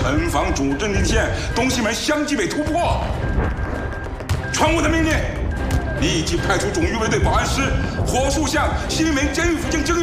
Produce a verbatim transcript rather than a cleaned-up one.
城防主阵地线东西门相继被突破。传我的命令，立即派出总预备队保安师火速向西门监狱附近增援。